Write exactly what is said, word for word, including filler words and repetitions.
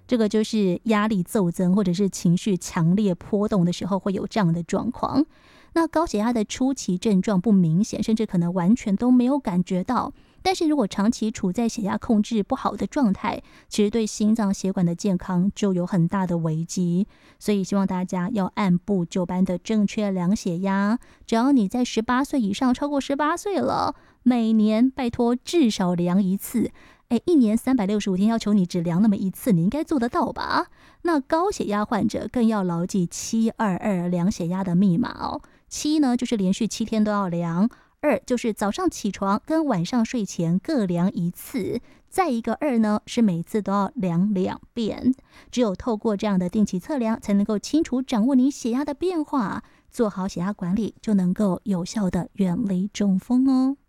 这个就是压力骤增或者是情绪强烈波动的时候会有这样的状况。那高血压的初期症状不明显，甚至可能完全都没有感觉到，但是如果长期处在血压控制不好的状态，其实对心脏血管的健康就有很大的危机。所以希望大家要按部就班的正确量血压，只要你在十八岁以上，超过十八岁了，每年拜托至少量一次。哎，一年三百六十五天，要求你只量那么一次，你应该做得到吧？那高血压患者更要牢记七二二量血压的密码哦。七呢，就是连续七天都要量；二就是早上起床跟晚上睡前各量一次；再一个二呢，是每次都要量两遍。只有透过这样的定期测量，才能够清楚掌握你血压的变化，做好血压管理，就能够有效的远离中风哦。